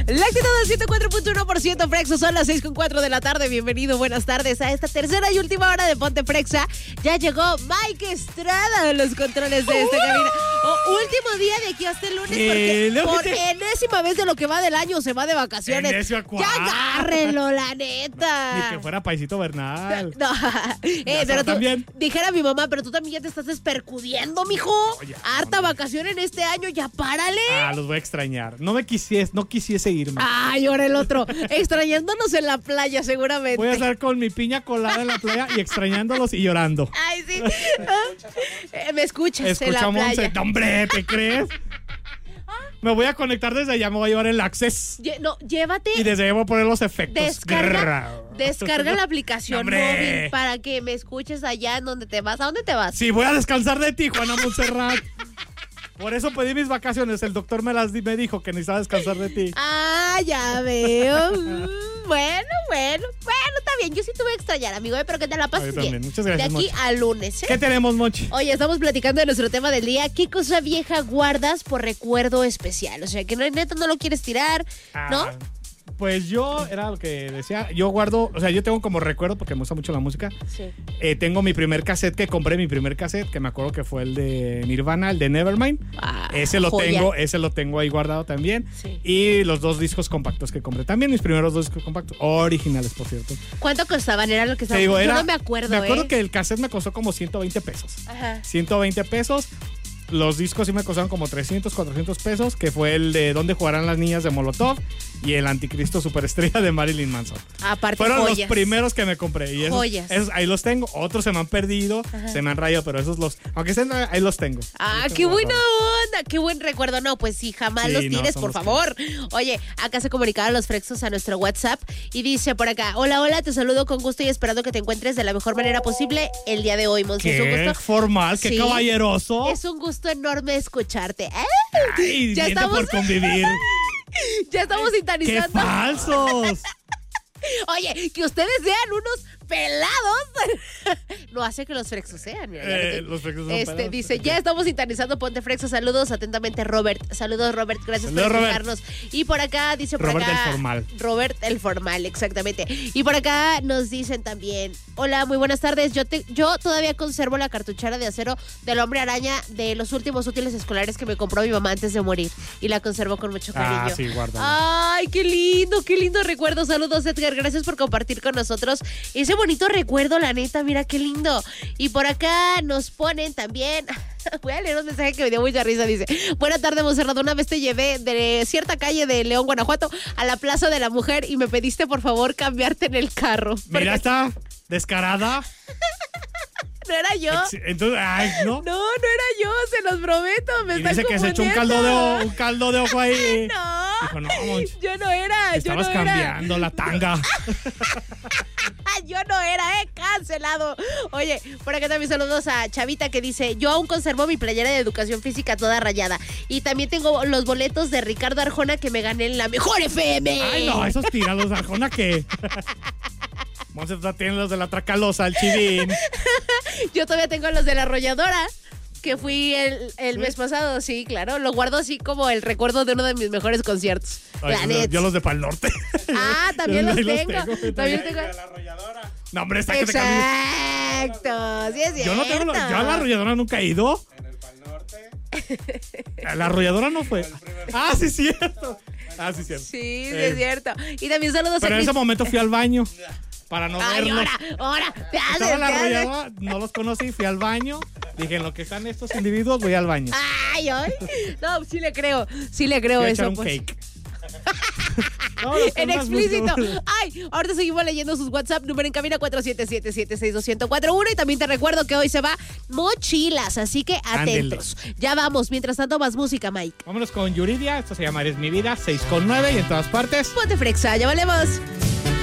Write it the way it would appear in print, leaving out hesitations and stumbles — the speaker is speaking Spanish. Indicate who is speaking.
Speaker 1: La actitud del 104.1% Frexa, son las 6:04 de la tarde. Bienvenido, buenas tardes a esta tercera y última hora de Ponte Frexa. Ya llegó Mike Estrada a los controles de esta cabina. Último día de aquí hasta el lunes, porque por enésima vez de lo que va del año se va de vacaciones. Ya agárrenlo, la neta.
Speaker 2: Ni que fuera Paisito Bernal.
Speaker 1: No, pero tú, también. Dijera mi mamá, pero tú también ya te estás despercudiendo, mijo. Harta vacación en este año, ya párale.
Speaker 2: Los voy a extrañar. No quisiese irme.
Speaker 1: Ay, ahora el otro. Extrañándonos en la playa, seguramente.
Speaker 2: Voy a estar con mi piña colada en la playa y extrañándolos y llorando.
Speaker 1: Ay, sí. Me escuchas en la playa.
Speaker 2: Hombre, ¿te crees? Me voy a conectar desde allá, me voy a llevar el access.
Speaker 1: No, llévate.
Speaker 2: Y desde allá voy a poner los efectos.
Speaker 1: Descarga la aplicación móvil para que me escuches allá en donde te vas. ¿A dónde te vas?
Speaker 2: Sí, voy a descansar de ti, Juana Montserrat. Por eso pedí mis vacaciones. El doctor me dijo que necesitaba descansar de ti.
Speaker 1: Ah, ya veo. Bueno, está bien. Yo sí te voy a extrañar, amigo, pero que te la pases bien.
Speaker 2: Muchas gracias,
Speaker 1: de aquí
Speaker 2: Mochi.
Speaker 1: al lunes, ¿eh?
Speaker 2: ¿Qué tenemos, Mochi?
Speaker 1: Oye, estamos platicando de nuestro tema del día. ¿Qué cosa vieja guardas por recuerdo especial? O sea, que neta no lo quieres tirar, ¿no?
Speaker 2: Pues yo, era lo que decía, yo guardo, o sea, yo tengo como recuerdo, porque me gusta mucho la música.
Speaker 1: Sí.
Speaker 2: Tengo mi primer cassette que compré, que me acuerdo que fue el de Nirvana, el de Nevermind. Ese lo tengo ahí guardado también.
Speaker 1: Sí.
Speaker 2: Y los 2 discos compactos que compré. También mis primeros 2 discos compactos, originales, por cierto.
Speaker 1: ¿Cuánto costaban? Era lo que estaba.
Speaker 2: Yo
Speaker 1: no me acuerdo.
Speaker 2: Me acuerdo que el cassette me costó como 120 pesos.
Speaker 1: Ajá.
Speaker 2: 120 pesos. Los discos sí me costaron como 300, 400 pesos, que fue el de Dónde jugarán las niñas de Molotov y el Anticristo Superestrella de Marilyn Manson.
Speaker 1: Aparte,
Speaker 2: fueron
Speaker 1: joyas.
Speaker 2: Los primeros que me compré. Y esos ahí los tengo. Otros se me han perdido, se me han rayado, pero aunque estén ahí los tengo.
Speaker 1: Qué buena onda, qué buen recuerdo. No, pues sí, jamás los tires, por favor. Oye, acá se comunicaron los Frexos a nuestro WhatsApp y dice por acá: hola, te saludo con gusto y esperando que te encuentres de la mejor manera posible el día de hoy, Monse.
Speaker 2: Qué formal, qué caballeroso.
Speaker 1: Es un gusto enorme escucharte.
Speaker 2: Ay, ya estamos por convivir.
Speaker 1: Ya estamos sintonizando.
Speaker 2: ¡Qué falsos!
Speaker 1: Oye, que ustedes sean unos pelados no hace que los Frexos sean. Mira,
Speaker 2: los Frexos son pelados.
Speaker 1: Dice, ya estamos sintonizando Ponte Frexos. Saludos atentamente, Robert. Saludos, Robert. Gracias por escucharnos. Y por acá dice
Speaker 2: Robert el Formal.
Speaker 1: Robert el Formal, exactamente. Y por acá nos dicen también: hola, muy buenas tardes. Yo todavía conservo la cartuchera de acero del Hombre Araña de los últimos útiles escolares que me compró mi mamá antes de morir. Y la conservo con mucho cariño.
Speaker 2: Sí, guárdala.
Speaker 1: Ay, qué lindo recuerdo. Saludos, Edgar. Gracias por compartir con nosotros ese bonito recuerdo, la neta, mira qué lindo. Y por acá nos ponen también. Voy a leer un mensaje que me dio mucha risa. Dice: buena tarde, Monserrat. Una vez te llevé de cierta calle de León, Guanajuato, a la Plaza de la Mujer y me pediste por favor cambiarte en el carro.
Speaker 2: Mira, está descarada.
Speaker 1: No era yo.
Speaker 2: Entonces, ¿no?
Speaker 1: No era yo, se los prometo. Me
Speaker 2: dice que se echó un caldo de ojo ahí.
Speaker 1: No.
Speaker 2: Dijo, no, Monch,
Speaker 1: yo no era.
Speaker 2: Estabas cambiando la tanga.
Speaker 1: Yo no era, cancelado. Oye, por acá también saludos a Chavita que dice: yo aún conservo mi playera de educación física toda rayada. Y también tengo los boletos de Ricardo Arjona que me gané en la Mejor FM.
Speaker 2: Ay, no, esos tirados de Arjona, ¿qué? Monserrat tiene los de la Tracalosa, el Chivín.
Speaker 1: Yo todavía tengo los de la Arrolladora, que fui el mes pasado, sí, claro. Lo guardo así como el recuerdo de uno de mis mejores conciertos.
Speaker 2: Yo los de Pal Norte.
Speaker 1: También los tengo. También tengo.
Speaker 2: De la Arrolladora. No, hombre, está que te
Speaker 1: Exacto, sí es cierto.
Speaker 2: Yo a la Arrolladora nunca he ido.
Speaker 3: En el Pal Norte.
Speaker 2: La Arrolladora no fue. Sí, cierto. Sí, cierto.
Speaker 1: Sí, es cierto. Y también saludos
Speaker 2: Pero en ese momento fui al baño. Para no verlos.
Speaker 1: Ahora,
Speaker 2: estaba la Arrolladora, no los conocí, fui al baño. Dije, en lo que están estos individuos, voy al baño.
Speaker 1: No, sí le creo
Speaker 2: voy a
Speaker 1: eso.
Speaker 2: echar un cake.
Speaker 1: En explícito. Ahorita seguimos leyendo sus WhatsApp. Número en cabina 4777621041. Y también te recuerdo que hoy se va Mochilas, así que atentos. Ya vamos. Mientras tanto, más música, Mike.
Speaker 2: Vámonos con Yuridia. Esto se llama Eres mi vida, 6:9 y en todas partes.
Speaker 1: Ponte Frexa, ya volvemos.